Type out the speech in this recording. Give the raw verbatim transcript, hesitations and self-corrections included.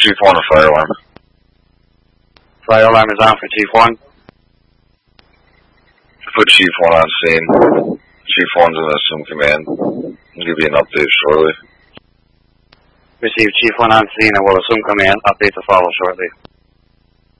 Chief one, a fire alarm. Fire alarm is on for Chief one. Put Chief one on scene. Chief one's in assume command. I'll give you an update shortly. Receive Chief one on scene and will assume command. Update to follow shortly.